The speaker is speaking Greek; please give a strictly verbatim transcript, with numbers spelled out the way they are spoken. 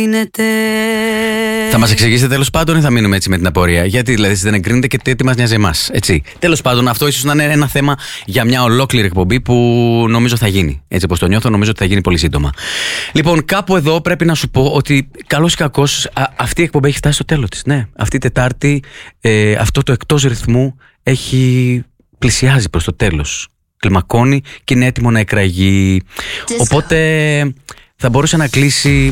Θα μας εξηγήσετε τέλος πάντων ή θα μείνουμε έτσι με την απορία? Γιατί δηλαδή εσείς δεν εγκρίνετε και τι μας νοιάζει εμάς, έτσι? Τέλος πάντων, αυτό ίσως να είναι ένα θέμα για μια ολόκληρη εκπομπή που νομίζω θα γίνει. Έτσι όπως το νιώθω, νομίζω ότι θα γίνει πολύ σύντομα. Λοιπόν, κάπου εδώ πρέπει να σου πω ότι καλώς ή κακώς α, αυτή η εκπομπή έχει φτάσει στο τέλος της. Ναι, αυτή η Τετάρτη ε, αυτό το εκτός ρυθμού έχει πλησιάζει προς το τέλος. Κλιμακώνει και είναι έτοιμο να εκραγεί. Οπότε θα μπορούσε να κλείσει